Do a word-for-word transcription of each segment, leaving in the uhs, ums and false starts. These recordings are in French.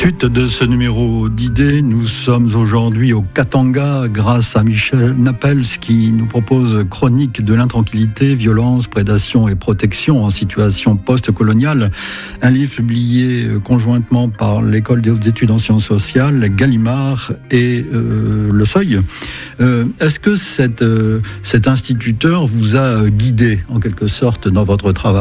Suite de ce numéro d'idées, nous sommes aujourd'hui au Katanga grâce à Michel Napels qui nous propose Chronique de l'intranquillité, violence, prédation et protection en situation post-coloniale. Un livre publié conjointement par l'École des hautes études en sciences sociales, Gallimard et euh, Le Seuil. Euh, est-ce que cette, euh, cet instituteur vous a guidé en quelque sorte dans votre travail ?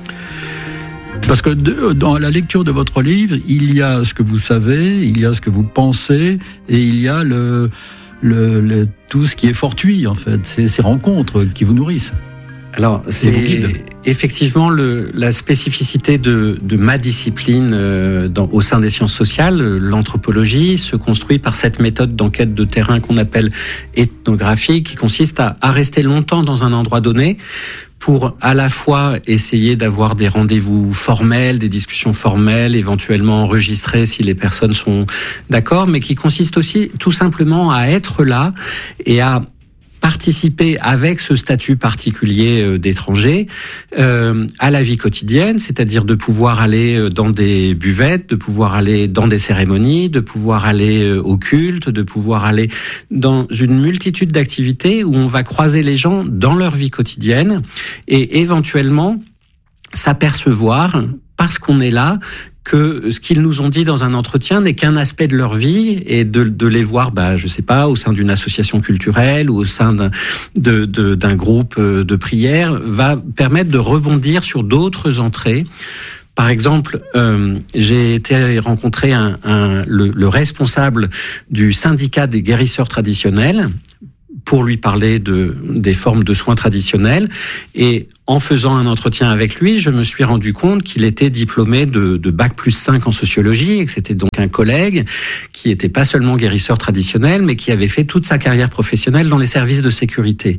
Parce que de, dans la lecture de votre livre, il y a ce que vous savez, il y a ce que vous pensez, et il y a le, le, le, tout ce qui est fortuit, en fait, ces, ces rencontres qui vous nourrissent. Alors, c'est effectivement le, la spécificité de, de ma discipline euh, dans, au sein des sciences sociales. L'anthropologie se construit par cette méthode d'enquête de terrain qu'on appelle ethnographie, qui consiste à, à rester longtemps dans un endroit donné, pour à la fois essayer d'avoir des rendez-vous formels, des discussions formelles, éventuellement enregistrées si les personnes sont d'accord, mais qui consiste aussi tout simplement à être là et à participer avec ce statut particulier d'étranger euh, à la vie quotidienne, c'est-à-dire de pouvoir aller dans des buvettes, de pouvoir aller dans des cérémonies, de pouvoir aller au culte, de pouvoir aller dans une multitude d'activités où on va croiser les gens dans leur vie quotidienne et éventuellement s'apercevoir, parce qu'on est là, que ce qu'ils nous ont dit dans un entretien n'est qu'un aspect de leur vie et de, de les voir, bah, je sais pas, au sein d'une association culturelle ou au sein d'un, de, de, d'un groupe de prière, va permettre de rebondir sur d'autres entrées. Par exemple, euh, j'ai été rencontrer un, un, le, le responsable du syndicat des guérisseurs traditionnels pour lui parler de, des formes de soins traditionnels. Et en faisant un entretien avec lui, je me suis rendu compte qu'il était diplômé de, de bac plus cinq en sociologie et que c'était donc un collègue qui était pas seulement guérisseur traditionnel, mais qui avait fait toute sa carrière professionnelle dans les services de sécurité.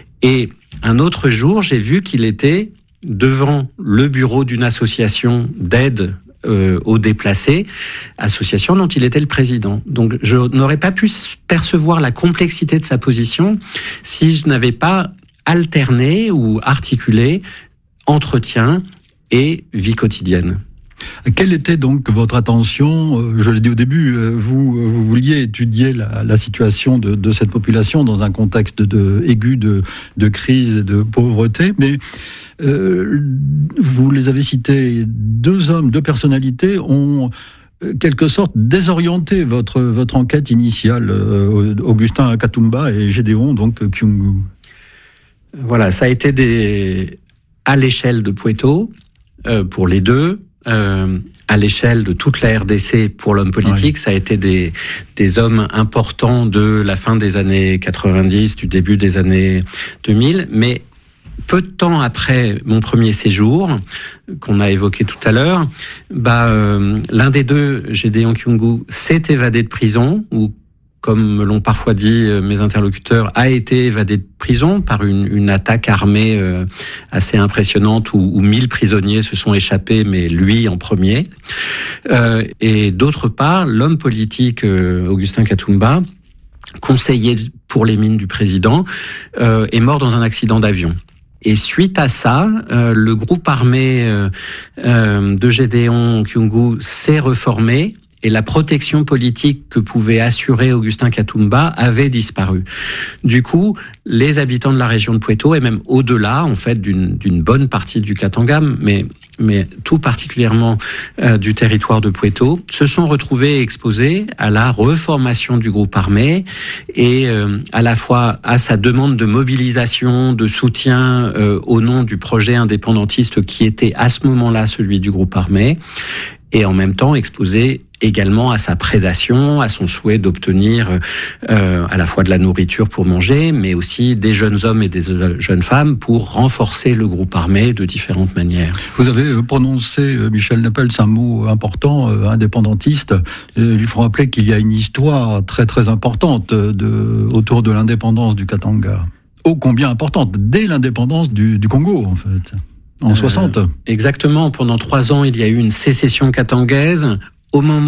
Et un autre jour, j'ai vu qu'il était devant le bureau d'une association d'aide Euh, aux déplacés, association dont il était le président. Donc je n'aurais pas pu percevoir la complexité de sa position si je n'avais pas alterné ou articulé entretien et vie quotidienne. Quelle était donc votre attention ? Je l'ai dit au début, vous, vous vouliez étudier la, la situation de, de cette population dans un contexte de, aigu de, de crise et de pauvreté, mais euh, vous les avez cités, deux hommes, deux personnalités ont quelque sorte désorienté votre, votre enquête initiale, euh, Augustin Katumba et Gédéon donc Kyungu. Voilà, ça a été des à l'échelle de Pueto, euh, pour les deux. Euh, à l'échelle de toute la R D C pour l'homme politique, oui. Ça a été des, des hommes importants de la fin des années quatre-vingt-dix, du début des années deux mille, mais peu de temps après mon premier séjour, qu'on a évoqué tout à l'heure, bah, euh, l'un des deux, Gédéon Kyungu, s'est évadé de prison, ou comme me l'ont parfois dit mes interlocuteurs, a été évadé de prison par une, une attaque armée euh, assez impressionnante où, où mille prisonniers se sont échappés, mais lui en premier. Euh, et d'autre part, l'homme politique euh, Augustin Katumba, conseiller pour les mines du président, euh, est mort dans un accident d'avion. Et suite à ça, euh, le groupe armé euh, euh, de Gédéon Kyungu s'est reformé. Et la protection politique que pouvait assurer Augustin Katumba avait disparu. Du coup, les habitants de la région de Pueto, et même au-delà, en fait, d'une, d'une bonne partie du Katanga, mais, mais tout particulièrement euh, du territoire de Pueto, se sont retrouvés exposés à la reformation du groupe armé et euh, à la fois à sa demande de mobilisation, de soutien euh, au nom du projet indépendantiste qui était à ce moment-là celui du groupe armé, et en même temps exposé également à sa prédation, à son souhait d'obtenir euh, à la fois de la nourriture pour manger, mais aussi des jeunes hommes et des jeunes femmes pour renforcer le groupe armé de différentes manières. Vous avez prononcé, Michel Napels, un mot important, euh, indépendantiste. Il faut rappeler qu'il y a une histoire très très importante de, autour de l'indépendance du Katanga. Ô combien importante, dès l'indépendance du, du Congo, en fait, en euh, soixante. Exactement, pendant trois ans, il y a eu une sécession katangaise. Au moment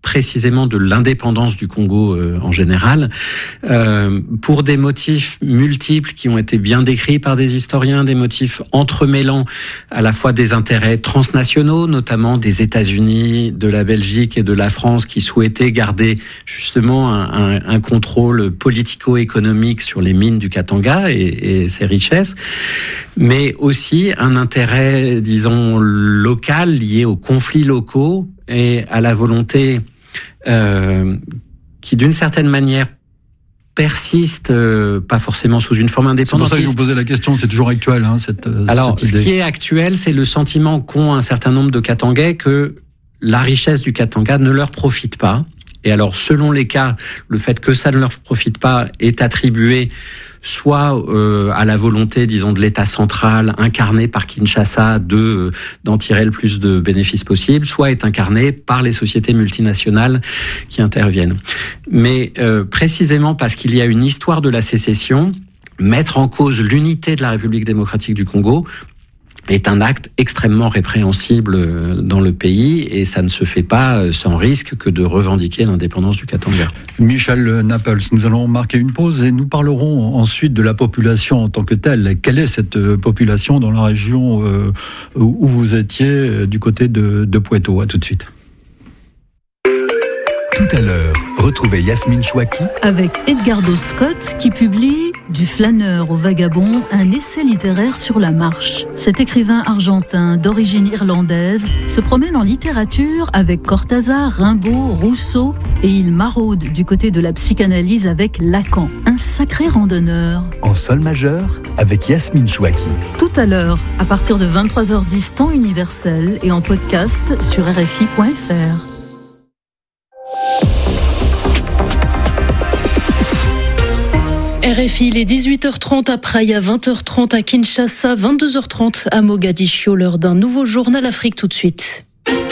précisément de l'indépendance du Congo euh, en général, euh, pour des motifs multiples qui ont été bien décrits par des historiens, des motifs entremêlant à la fois des intérêts transnationaux, notamment des États-Unis, de la Belgique et de la France, qui souhaitaient garder justement un, un, un contrôle politico-économique sur les mines du Katanga et, et ses richesses, mais aussi un intérêt, disons, local lié aux conflits locaux et à la volonté Euh, qui d'une certaine manière persiste, euh, pas forcément sous une forme indépendante. C'est pour ça que je vous posais la question, c'est toujours actuel, hein, cette, Alors, cette idée. Ce qui est actuel, c'est le sentiment qu'ont un certain nombre de Katangais que la richesse du Katanga ne leur profite pas. Et alors, selon les cas, le fait que ça ne leur profite pas est attribué soit euh, à la volonté, disons, de l'État central, incarné par Kinshasa, de euh, d'en tirer le plus de bénéfices possible, soit est incarné par les sociétés multinationales qui interviennent. Mais euh, précisément parce qu'il y a une histoire de la sécession, mettre en cause l'unité de la République démocratique du Congo est un acte extrêmement répréhensible dans le pays, et ça ne se fait pas sans risque que de revendiquer l'indépendance du Katanga. Michel Naples, nous allons marquer une pause et nous parlerons ensuite de la population en tant que telle. Quelle est cette population dans la région où vous étiez, du côté de, de Puerto? À tout de suite. Tout à l'heure, retrouvez Yasmine Chouaki avec Edgardo Scott qui publie Du flâneur au vagabond, un essai littéraire sur la marche. Cet écrivain argentin d'origine irlandaise se promène en littérature avec Cortázar, Rimbaud, Rousseau, et il maraude du côté de la psychanalyse avec Lacan. Un sacré randonneur. En sol majeur avec Yasmine Chouaki. Tout à l'heure, à partir de vingt-trois heures dix temps universel et en podcast sur R F I point F R. R F I, il est dix-huit heures trente à Praia, vingt heures trente à Kinshasa, vingt-deux heures trente à Mogadiscio, l'heure d'un nouveau journal Afrique tout de suite.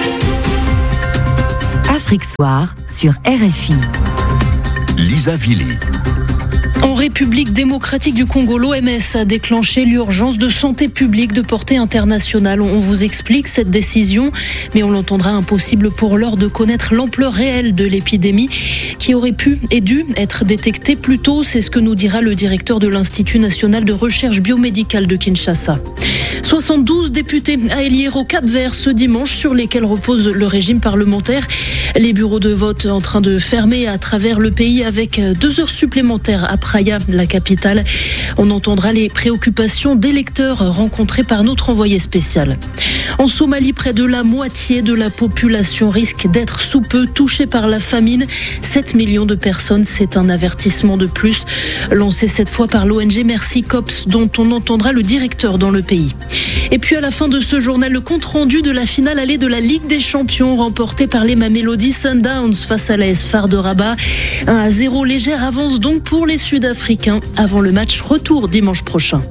Afrique Soir sur R F I. Lisa Vili. En République démocratique du Congo, l'O M S a déclenché l'urgence de santé publique de portée internationale. On vous explique cette décision, mais on l'entendra, impossible pour l'heure de connaître l'ampleur réelle de l'épidémie qui aurait pu et dû être détectée plus tôt. C'est ce que nous dira le directeur de l'Institut national de recherche biomédicale de Kinshasa. soixante-douze députés à élire au Cap-Vert ce dimanche, sur lesquels repose le régime parlementaire. Les bureaux de vote en train de fermer à travers le pays, avec deux heures supplémentaires à Praia, la capitale. On entendra les préoccupations des électeurs rencontrés par notre envoyé spécial. En Somalie, près de la moitié de la population risque d'être sous peu touchée par la famine. sept millions de personnes, c'est un avertissement de plus, lancé cette fois par l'O N G Mercy Cops, dont on entendra le directeur dans le pays. Et puis à la fin de ce journal, le compte-rendu de la finale allée de la Ligue des Champions, remportée par les Mamelody Sundowns face à l'A S F A R de Rabat. un à zéro, légère avance donc pour les Sud-Africains avant le match retour dimanche prochain.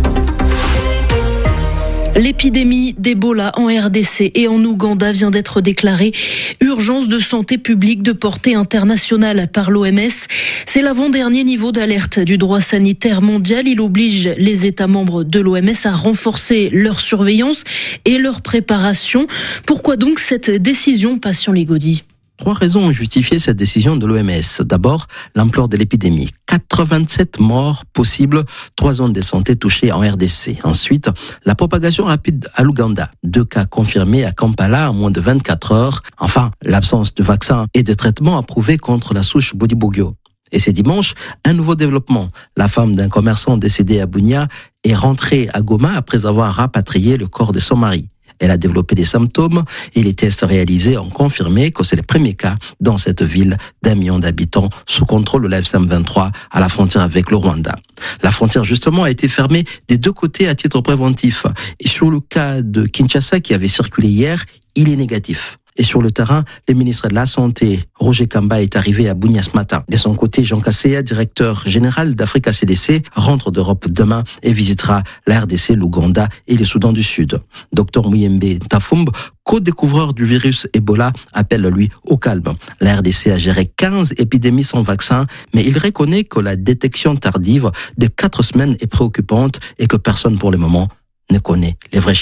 L'épidémie d'Ebola en R D C et en Ouganda vient d'être déclarée urgence de santé publique de portée internationale par l'O M S. C'est l'avant-dernier niveau d'alerte du droit sanitaire mondial. Il oblige les États membres de l'O M S à renforcer leur surveillance et leur préparation. Pourquoi donc cette décision, Patient Ligodi ? Trois raisons ont justifié cette décision de l'O M S. D'abord, l'ampleur de l'épidémie. quatre-vingt-sept morts possibles, trois zones de santé touchées en R D C. Ensuite, la propagation rapide à l'Ouganda. Deux cas confirmés à Kampala en moins de vingt-quatre heures. Enfin, l'absence de vaccins et de traitements approuvés contre la souche Bundibugyo. Et c'est dimanche, un nouveau développement. La femme d'un commerçant décédé à Bunia est rentrée à Goma après avoir rapatrié le corps de son mari. Elle a développé des symptômes et les tests réalisés ont confirmé que c'est le premier cas dans cette ville d'un million d'habitants sous contrôle de la F M vingt-trois à la frontière avec le Rwanda. La frontière justement a été fermée des deux côtés à titre préventif. Et sur le cas de Kinshasa qui avait circulé hier, il est négatif. Et sur le terrain, le ministre de la Santé, Roger Kamba, est arrivé à Bunia ce matin. De son côté, Jean Kaseya, directeur général d'Africa C D C, rentre d'Europe demain et visitera la R D C, l'Ouganda et le Soudan du Sud. Docteur Muyembe Tafumb, co-découvreur du virus Ebola, appelle lui au calme. La R D C a géré quinze épidémies sans vaccin, mais il reconnaît que la détection tardive de quatre semaines est préoccupante et que personne pour le moment ne connaît les vrais chiffres.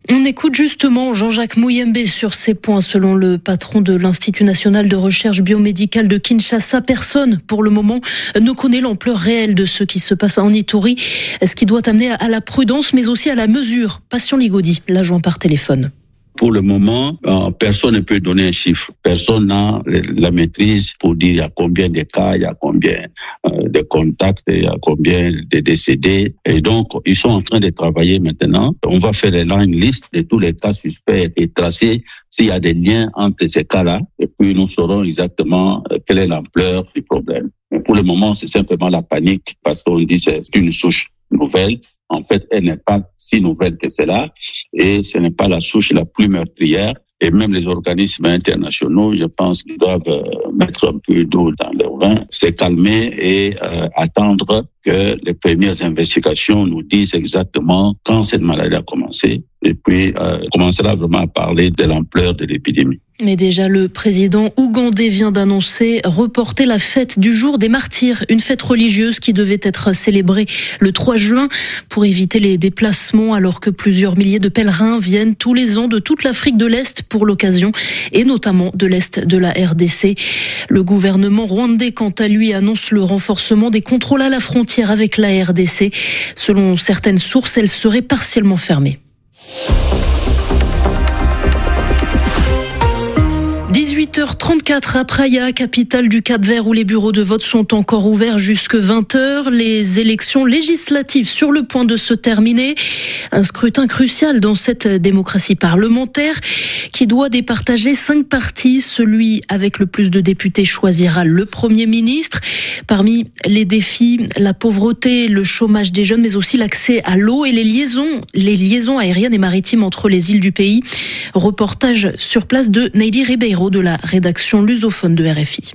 On écoute justement Jean-Jacques Muyembe sur ces points. Selon le patron de l'Institut national de recherche biomédicale de Kinshasa, personne pour le moment ne connaît l'ampleur réelle de ce qui se passe en Ituri, ce qui doit amener à la prudence mais aussi à la mesure. Passion Ligodi l'a joint par téléphone. Pour le moment, euh, personne ne peut donner un chiffre. Personne n'a la maîtrise pour dire il y a combien de cas, il y a combien euh, de contacts, il y a combien de décédés. Et donc, ils sont en train de travailler maintenant. On va faire là une liste de tous les cas suspects et tracer s'il y a des liens entre ces cas-là. Et puis, nous saurons exactement quelle est l'ampleur du problème. Mais pour le moment, c'est simplement la panique parce qu'on dit que c'est une souche nouvelle. En fait, elle n'est pas si nouvelle que cela et ce n'est pas la souche la plus meurtrière. Et même les organismes internationaux, je pense qu'ils doivent euh, mettre un peu d'eau dans leur vin, se calmer et euh, attendre que les premières investigations nous disent exactement quand cette maladie a commencé. Et puis, euh, on commencera vraiment à parler de l'ampleur de l'épidémie. Mais déjà, le président ougandais vient d'annoncer reporter la fête du jour des martyrs, une fête religieuse qui devait être célébrée le trois juin pour éviter les déplacements alors que plusieurs milliers de pèlerins viennent tous les ans de toute l'Afrique de l'Est pour l'occasion et notamment de l'Est de la R D C. Le gouvernement rwandais, quant à lui, annonce le renforcement des contrôles à la frontière avec la R D C. Selon certaines sources, elle serait partiellement fermée. dix-huit heures trente-quatre à Praia, capitale du Cap-Vert, où les bureaux de vote sont encore ouverts jusque vingt heures. Les élections législatives sur le point de se terminer. Un scrutin crucial dans cette démocratie parlementaire qui doit départager cinq partis. Celui avec le plus de députés choisira le Premier ministre. Parmi les défis, la pauvreté, le chômage des jeunes, mais aussi l'accès à l'eau et les liaisons, les liaisons aériennes et maritimes entre les îles du pays. Reportage sur place de Neidi Ribeiro de la rédaction lusophone de R F I.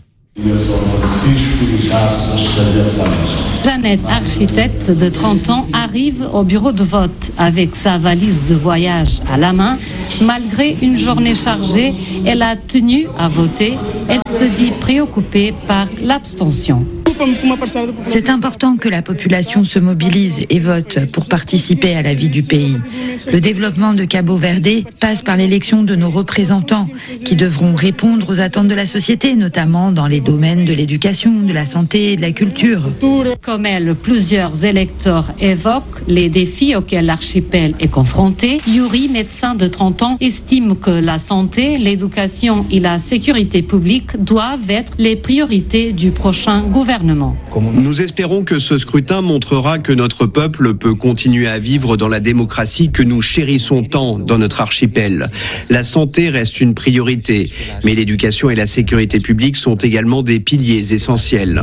Jeannette, architecte de trente ans, arrive au bureau de vote avec sa valise de voyage à la main. Malgré une journée chargée, elle a tenu à voter. Elle se dit préoccupée par l'abstention. C'est important que la population se mobilise et vote pour participer à la vie du pays. Le développement de Cabo Verde passe par l'élection de nos représentants qui devront répondre aux attentes de la société, notamment dans les domaines de l'éducation, de la santé et de la culture. Comme elle, plusieurs électeurs évoquent les défis auxquels l'archipel est confronté. Yuri, médecin de trente ans, estime que la santé, l'éducation et la sécurité publique doivent être les priorités du prochain gouvernement. Nous espérons que ce scrutin montrera que notre peuple peut continuer à vivre dans la démocratie que nous chérissons tant dans notre archipel. La santé reste une priorité, mais l'éducation et la sécurité publique sont également des piliers essentiels.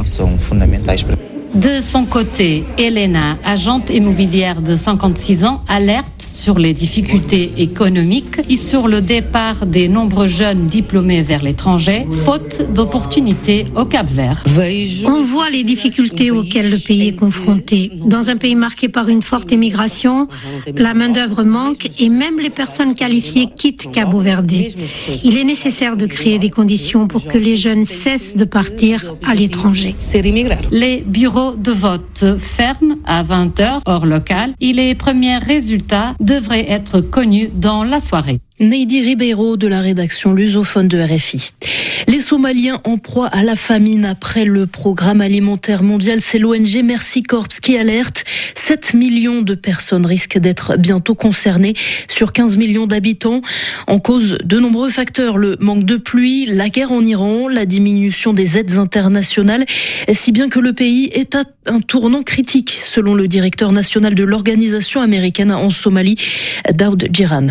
De son côté, Elena, agente immobilière de cinquante-six ans, alerte sur les difficultés économiques et sur le départ des nombreux jeunes diplômés vers l'étranger, faute d'opportunités au Cap-Vert. On voit les difficultés auxquelles le pays est confronté. Dans un pays marqué par une forte émigration, la main-d'œuvre manque et même les personnes qualifiées quittent Cabo Verde. Il est nécessaire de créer des conditions pour que les jeunes cessent de partir à l'étranger. Les bureaux de vote ferment à vingt heures hors local et les premiers résultats devraient être connus dans la soirée. Neidi Ribeiro de la rédaction lusophone de R F I. Les Somaliens en proie à la famine après le programme alimentaire mondial, c'est l'O N G Mercy Corps qui alerte. sept millions de personnes risquent d'être bientôt concernées sur quinze millions d'habitants. En cause de nombreux facteurs, le manque de pluie, la guerre en Iran, la diminution des aides internationales, si bien que le pays est à un tournant critique, selon le directeur national de l'organisation américaine en Somalie, Daoud Jiran.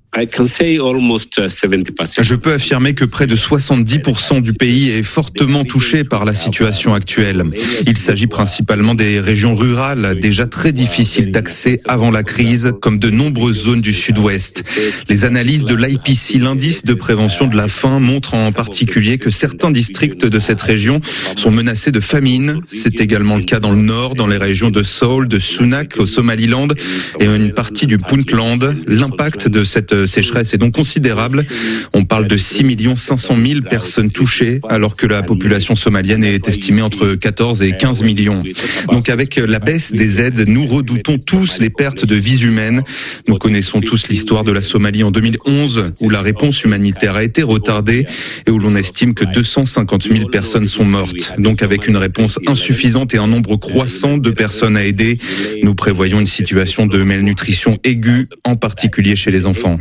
Je peux affirmer que près de soixante-dix pour cent du pays est fortement touché par la situation actuelle. Il s'agit principalement des régions rurales, déjà très difficiles d'accès avant la crise, comme de nombreuses zones du sud-ouest. Les analyses de l'I P C, l'indice de prévention de la faim, montrent en particulier que certains districts de cette région sont menacés de famine. C'est également le cas dans le nord, dans les régions de Seoul, de Sunak, au Somaliland et une partie du Puntland. L'impact de cette sécheresse est donc considérable. On parle de six millions cinq cent mille personnes touchées, alors que la population somalienne est estimée entre quatorze et quinze millions. Donc avec la baisse des aides, nous redoutons tous les pertes de vies humaines. Nous connaissons tous l'histoire de la Somalie en deux mille onze, où la réponse humanitaire a été retardée et où l'on estime que deux cent cinquante mille personnes sont mortes. Donc avec une réponse insuffisante et un nombre croissant de personnes à aider, nous prévoyons une situation de malnutrition aiguë, en particulier chez les enfants.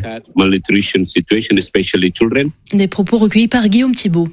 Des propos recueillis par Guillaume Thibault.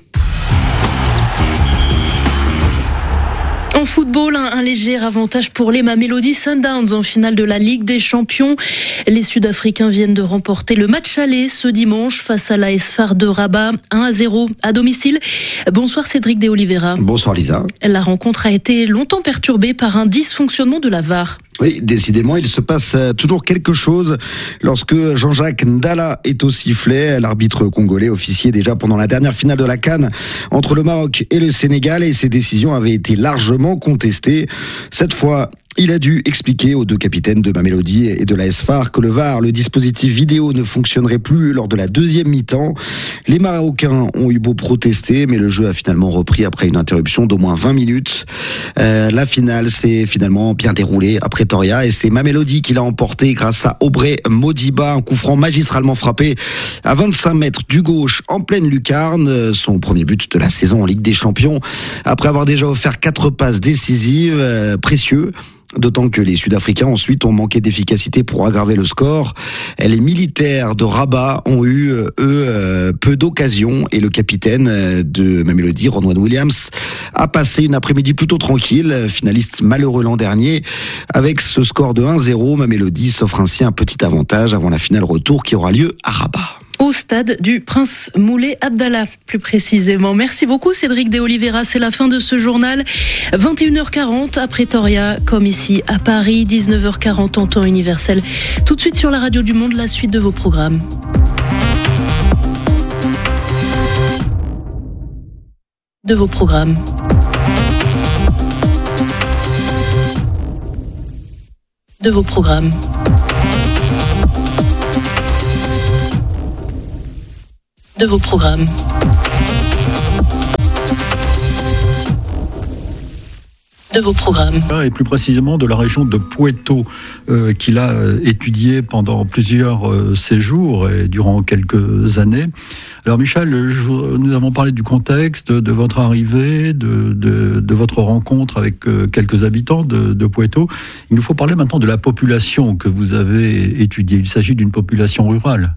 En football, un, un léger avantage pour les Mamelody Sundowns en finale de la Ligue des Champions. Les Sud-Africains viennent de remporter le match aller ce dimanche face à l'A S F A R de Rabat, un à zéro à domicile. Bonsoir Cédric de Oliveira. Bonsoir Lisa. La rencontre a été longtemps perturbée par un dysfonctionnement de la V A R. Oui, décidément, il se passe toujours quelque chose lorsque Jean-Jacques Ndala est au sifflet. L'arbitre congolais officiait déjà pendant la dernière finale de la CAN entre le Maroc et le Sénégal et ses décisions avaient été largement contestées. Cette fois, il a dû expliquer aux deux capitaines de Mamelody et de l'A S F A R que le V A R, le dispositif vidéo, ne fonctionnerait plus lors de la deuxième mi-temps. Les Marocains ont eu beau protester, mais le jeu a finalement repris après une interruption d'au moins vingt minutes. Euh, la finale s'est finalement bien déroulée à Pretoria et c'est Mamelody qui l'a emporté grâce à Aubrey Modiba, un coup franc magistralement frappé à vingt-cinq mètres du gauche en pleine lucarne. Son premier but de la saison en Ligue des Champions, après avoir déjà offert quatre passes décisives, euh, précieux. D'autant que les Sud-Africains ensuite ont manqué d'efficacité pour aggraver le score. Les militaires de Rabat ont eu, eux, peu d'occasions et le capitaine de Mamelody, Ronwen Williams, a passé une après-midi plutôt tranquille, finaliste malheureux l'an dernier. Avec ce score de un zéro, Mamelody s'offre ainsi un petit avantage avant la finale retour qui aura lieu à Rabat. Au stade du Prince Moulay Abdallah, plus précisément. Merci beaucoup Cédric de Oliveira, c'est la fin de ce journal. vingt et une heures quarante à Pretoria, comme ici à Paris, dix-neuf heures quarante en temps universel. Tout de suite sur la radio du Monde, la suite de vos programmes. De vos programmes. De vos programmes. De vos programmes. De vos programmes. Et plus précisément de la région de Pweto, euh, qu'il a étudié pendant plusieurs euh, séjours et durant quelques années. Alors Michel, je, nous avons parlé du contexte, de votre arrivée, de, de, de votre rencontre avec euh, quelques habitants de, de Pweto. Il nous faut parler maintenant de la population que vous avez étudiée. Il s'agit d'une population rurale.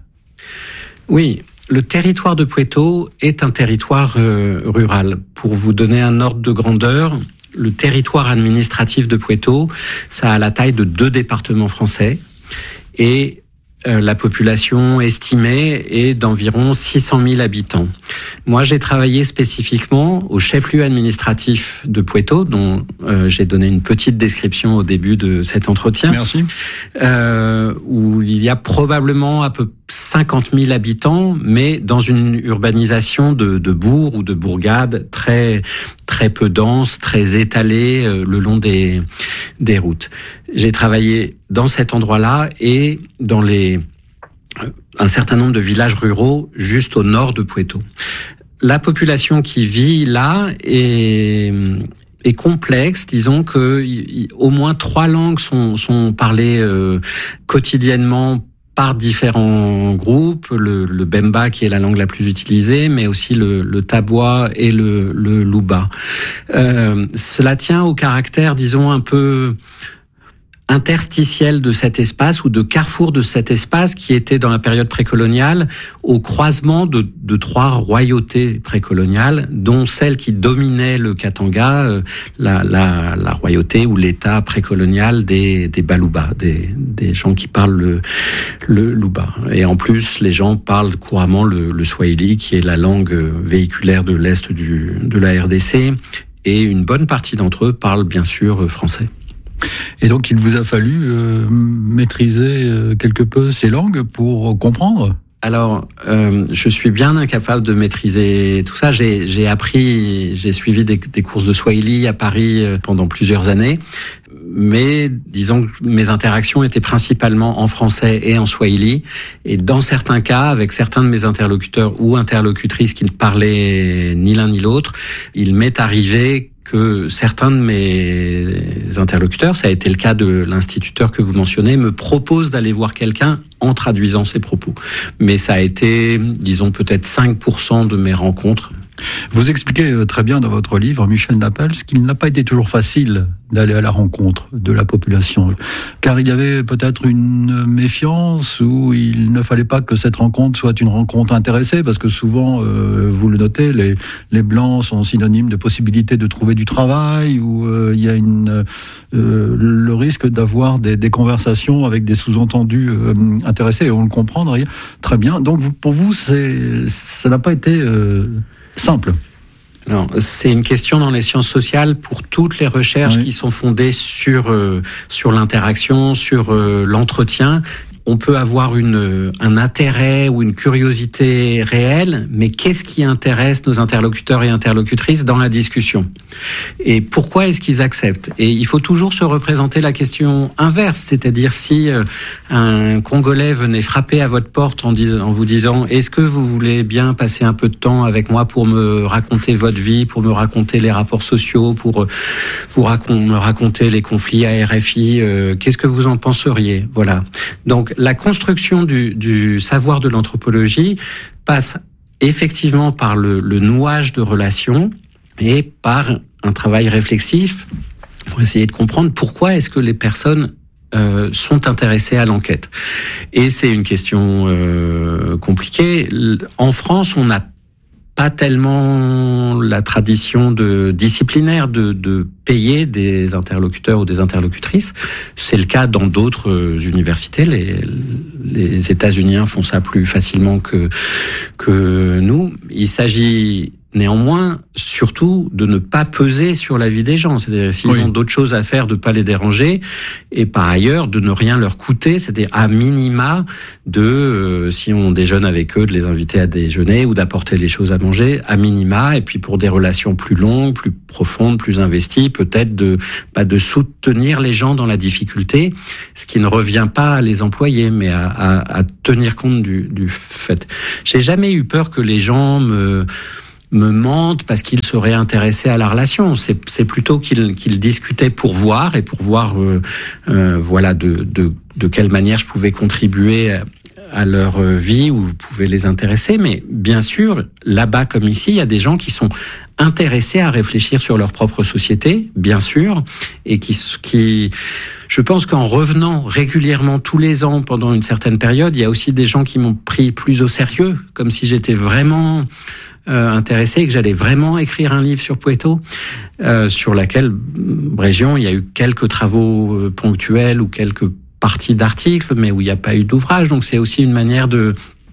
Oui. Le territoire de Pweto est un territoire euh, rural. Pour vous donner un ordre de grandeur, le territoire administratif de Pweto, ça a la taille de deux départements français et euh, la population estimée est d'environ six cent mille habitants. Moi, j'ai travaillé spécifiquement au chef-lieu administratif de Pweto, dont euh, j'ai donné une petite description au début de cet entretien. Merci. Euh, où il y a probablement à peu cinquante mille habitants, mais dans une urbanisation de, de bourgs ou de bourgades très très peu dense, très étalée euh, le long des des routes. J'ai travaillé dans cet endroit-là et dans les un certain nombre de villages ruraux juste au nord de Pweto. La population qui vit là est est complexe. Disons que y, au moins trois langues sont sont parlées euh, quotidiennement par différents groupes, le, le Bemba qui est la langue la plus utilisée, mais aussi le, le Tabwa et le, le Luba. Euh, cela tient au caractère, disons, un peu interstitiel de cet espace ou de carrefour de cet espace qui était dans la période précoloniale au croisement de, de trois royautés précoloniales, dont celle qui dominait le Katanga, euh, la, la, la royauté ou l'État précolonial des, des Baluba, des, des gens qui parlent le, le Luba. Et en plus, les gens parlent couramment le, le Swahili, qui est la langue véhiculaire de l'Est du, de la R D C, et une bonne partie d'entre eux parlent bien sûr français. Et donc, il vous a fallu euh, maîtriser euh, quelque peu ces langues pour comprendre ? Alors, euh, je suis bien incapable de maîtriser tout ça. J'ai, j'ai appris, j'ai suivi des, des courses de Swahili à Paris pendant plusieurs années. Mais disons que mes interactions étaient principalement en français et en Swahili. Et dans certains cas, avec certains de mes interlocuteurs ou interlocutrices qui ne parlaient ni l'un ni l'autre, il m'est arrivé que certains de mes interlocuteurs, ça a été le cas de l'instituteur que vous mentionnez, me proposent d'aller voir quelqu'un en traduisant ses propos. Mais ça a été, disons, peut-être cinq pour cent de mes rencontres. Vous expliquez très bien dans votre livre, Michel Napels, qu'il n'a pas été toujours facile d'aller à la rencontre de la population, car il y avait peut-être une méfiance où il ne fallait pas que cette rencontre soit une rencontre intéressée, parce que souvent, euh, vous le notez, les, les Blancs sont synonymes de possibilité de trouver du travail, ou euh, il y a une, euh, le risque d'avoir des, des conversations avec des sous-entendus euh, intéressés, et on le comprend d'ailleurs très bien. Donc pour vous, c'est, ça n'a pas été... Euh, simple. Alors, c'est une question dans les sciences sociales pour toutes les recherches oui. qui sont fondées sur euh, sur l'interaction, sur euh, l'entretien. On peut avoir une, un intérêt ou une curiosité réelle, mais qu'est-ce qui intéresse nos interlocuteurs et interlocutrices dans la discussion ? Et pourquoi est-ce qu'ils acceptent ? Et il faut toujours se représenter la question inverse, c'est-à-dire si euh, un Congolais venait frapper à votre porte en, dis- en vous disant « Est-ce que vous voulez bien passer un peu de temps avec moi pour me raconter votre vie, pour me raconter les rapports sociaux, pour euh, vous racon- me raconter les conflits à R F I, euh, qu'est-ce que vous en penseriez ?» Voilà. Donc, la construction du, du savoir de l'anthropologie passe effectivement par le, le nouage de relations et par un travail réflexif pour essayer de comprendre pourquoi est-ce que les personnes euh, sont intéressées à l'enquête. Et c'est une question euh, compliquée. En France, on n'a pas tellement la tradition de disciplinaire de, de payer des interlocuteurs ou des interlocutrices. C'est le cas dans d'autres universités. Les, les États-Unis font ça plus facilement que que nous. Il s'agit néanmoins, surtout, de ne pas peser sur la vie des gens. C'est-à-dire, s'ils oui. ont d'autres choses à faire, de ne pas les déranger. Et par ailleurs, de ne rien leur coûter. C'est-à-dire, à minima, de, euh, si on déjeune avec eux, de les inviter à déjeuner ou d'apporter les choses à manger, à minima. Et puis, pour des relations plus longues, plus profondes, plus investies, peut-être de, bah, de soutenir les gens dans la difficulté. Ce qui ne revient pas à les employer, mais à, à, à tenir compte du, du fait. J'ai jamais eu peur que les gens me... me mentent parce qu'ils seraient intéressés à la relation. C'est, c'est plutôt qu'ils, qu'ils discutaient pour voir et pour voir, euh, euh, voilà, de, de, de quelle manière je pouvais contribuer à leur vie ou pouvais les intéresser. Mais bien sûr, là-bas comme ici, il y a des gens qui sont intéressés à réfléchir sur leur propre société, bien sûr, et qui, qui, je pense qu'en revenant régulièrement tous les ans pendant une certaine période, il y a aussi des gens qui m'ont pris plus au sérieux, comme si j'étais vraiment Euh, intéressé et que j'allais vraiment écrire un livre sur Poeto, euh, sur laquelle région il y a eu quelques travaux euh, ponctuels ou quelques parties d'articles, mais où il n'y a pas eu d'ouvrage. Donc c'est aussi une manière de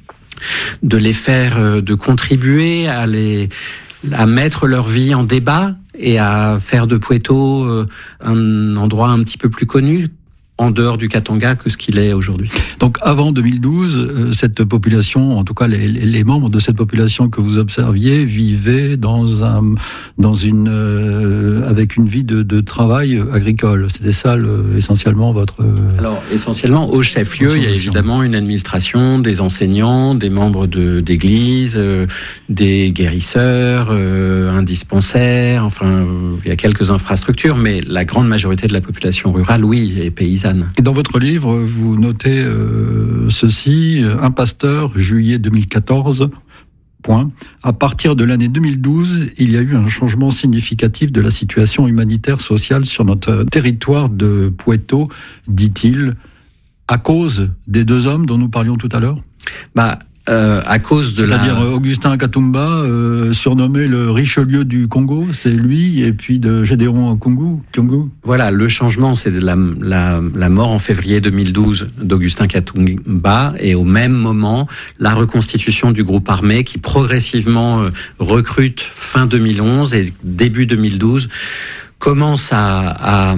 de les faire, euh, de contribuer à les à mettre leur vie en débat et à faire de Poeto euh, un endroit un petit peu plus connu en dehors du Katanga que ce qu'il est aujourd'hui. Donc avant deux mille douze, euh, cette population, en tout cas les, les membres de cette population que vous observiez, vivaient dans un, dans une, euh, avec une vie de, de travail agricole. C'était ça le, essentiellement votre. Euh, Alors essentiellement au chef-lieu, il y a évidemment une administration, des enseignants, des membres de d'église, euh, des guérisseurs, euh, un dispensaire. Enfin, euh, il y a quelques infrastructures, mais la grande majorité de la population rurale, oui, est paysanne. Et dans votre livre, vous notez euh, ceci, un pasteur, juillet deux mille quatorze, point. À partir de l'année deux mille douze, il y a eu un changement significatif de la situation humanitaire, sociale sur notre territoire de Poeto, dit-il, à cause des deux hommes dont nous parlions tout à l'heure ? Bah, Euh, à cause de C'est-à-dire la... Augustin Katumba, euh, surnommé le Richelieu du Congo, c'est lui, et puis de Gédéon Kungu, Kungu. Voilà, le changement, c'est de la, la, la mort en février deux mille douze d'Augustin Katumba, et au même moment, la reconstitution du groupe armé qui progressivement euh, recrute fin deux mille onze et début deux mille douze, commence à, à,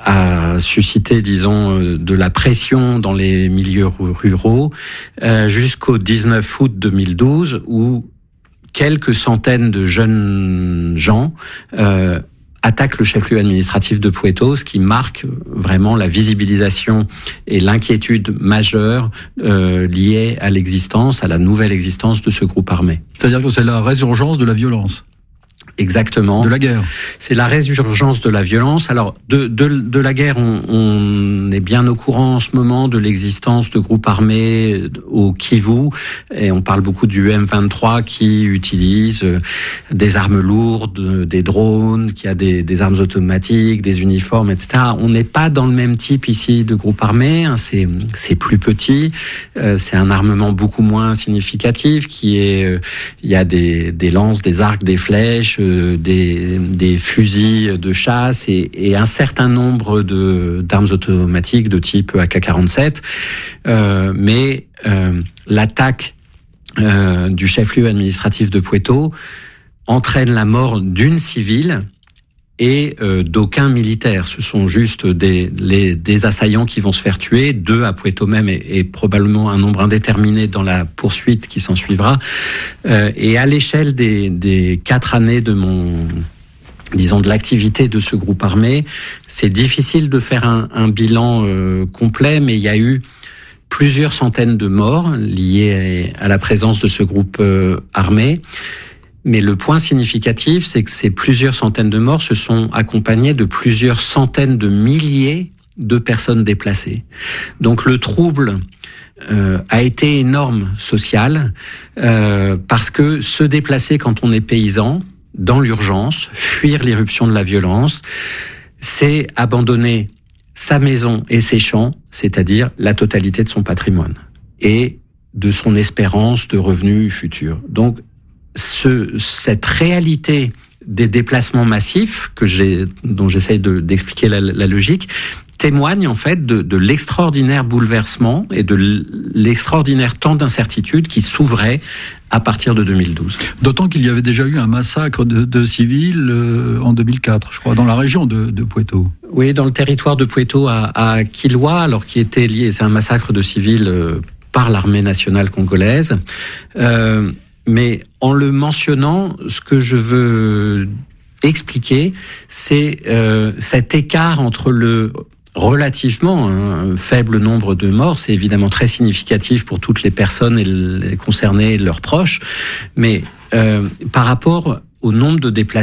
a suscité, disons, de la pression dans les milieux ruraux euh, jusqu'au dix-neuf août deux mille douze, où quelques centaines de jeunes gens euh, attaquent le chef-lieu administratif de Pweto, ce qui marque vraiment la visibilisation et l'inquiétude majeure euh, liée à l'existence, à la nouvelle existence de ce groupe armé. C'est-à-dire que c'est la résurgence de la violence. Exactement. De la guerre. C'est la résurgence de la violence. Alors, de, de, de la guerre, on, on est bien au courant en ce moment de l'existence de groupes armés au Kivu, et on parle beaucoup du M vingt-trois qui utilise des armes lourdes, des drones, qui a des, des armes automatiques, des uniformes, et cetera. On n'est pas dans le même type ici de groupe armé. Hein. C'est, c'est plus petit. Euh, c'est un armement beaucoup moins significatif, qui est, euh, il y a des, des lances, des arcs, des flèches, Des, des fusils de chasse et, et un certain nombre de d'armes automatiques de type A K quarante-sept. Euh, mais euh, l'attaque euh, du chef-lieu administratif de Pweto entraîne la mort d'une civile et euh, d'aucun militaire. Ce sont juste des, les, des assaillants qui vont se faire tuer, deux à Pweto même, et, et probablement un nombre indéterminé dans la poursuite qui s'en suivra. Euh, et à l'échelle des, des quatre années de mon, disons, de l'activité de ce groupe armé, c'est difficile de faire un, un bilan euh, complet, mais il y a eu plusieurs centaines de morts liés à la présence de ce groupe euh, armé. Mais le point significatif, c'est que ces plusieurs centaines de morts se sont accompagnés de plusieurs centaines de milliers de personnes déplacées. Donc le trouble euh, a été énorme social, euh, parce que se déplacer quand on est paysan, dans l'urgence, fuir l'irruption de la violence, c'est abandonner sa maison et ses champs, c'est-à-dire la totalité de son patrimoine et de son espérance de revenus futurs. Donc Ce, cette réalité des déplacements massifs que j'ai, dont j'essaye de, d'expliquer la, la logique, témoigne en fait de, de l'extraordinaire bouleversement et de l'extraordinaire temps d'incertitude qui s'ouvrait à partir de deux mille douze. D'autant qu'il y avait déjà eu un massacre de, de civils euh, en deux mille quatre, je crois, dans la région de, de Pweto. Oui, dans le territoire de Pweto à, à Kilwa, alors qui était lié, c'est un massacre de civils euh, par l'armée nationale congolaise. Euh, Mais en le mentionnant, ce que je veux expliquer, c'est euh, cet écart entre le relativement un faible nombre de morts, c'est évidemment très significatif pour toutes les personnes et les concernées et leurs proches, mais euh, par rapport au nombre de déplacés